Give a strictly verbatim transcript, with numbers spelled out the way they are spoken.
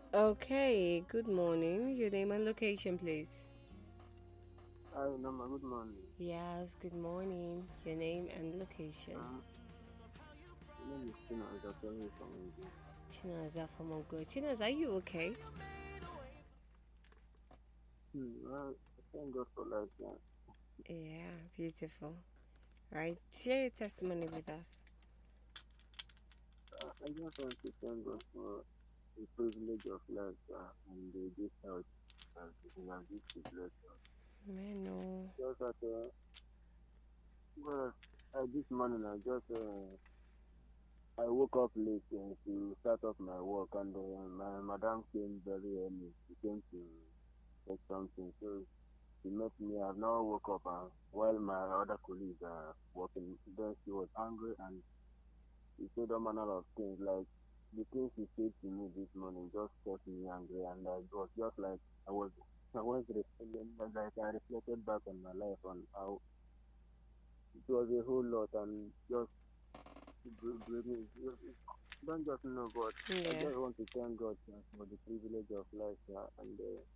Okay, good morning. Your name and location, please. Hi, Norma. Good morning. Yes, good morning. Your name and location. Uh, my name is Tina. I'm calling you from India. Chinaza from Ogo. Chinaza, are you okay? Hmm, well, thank God for life. Yeah. Yeah, beautiful. Right, share your testimony with us. Uh, I just want to thank God for the privilege of life uh, and the good health that He has used to bless us. Man, no. Just that, uh, well, uh, this morning I just uh, I woke up late uh, to start off my work, and uh, my madam came very early. She came to take something, so she met me. I've now woke up uh, while my other colleagues are working. Then she was angry and he said all manner of things like the things he said to me this morning just got me angry, and I was just like I was I was reflecting like I reflected back on my life on how it was a whole lot and just br- bringing don't just know, but I Yeah. just want to thank God uh, for the privilege of life uh, and uh,